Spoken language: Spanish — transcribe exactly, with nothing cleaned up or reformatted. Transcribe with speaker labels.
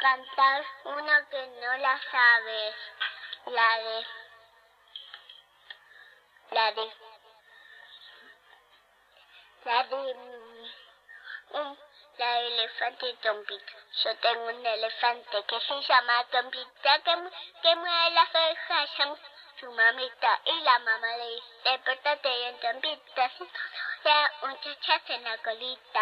Speaker 1: cantar una que no la sabes. La de... La de... La de... Un, la de elefante y Tompita. Yo tengo un elefante que se llama Tompita, que, que mueve las orejas a su mamita. Y la mamá le dice, despertate bien, Tompita. Ya, muchachas en la colita.